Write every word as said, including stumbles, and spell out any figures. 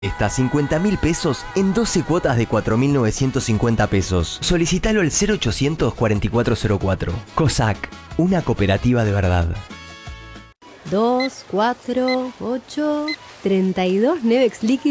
Está cincuenta mil pesos en doce cuotas de cuatro mil novecientos cincuenta pesos. Solicítalo al cero ochocientos cuarenta y cuatro cero cuatro. COSAC, una cooperativa de verdad. dos, cuatro, ocho, treinta y dos Nevex líquidos.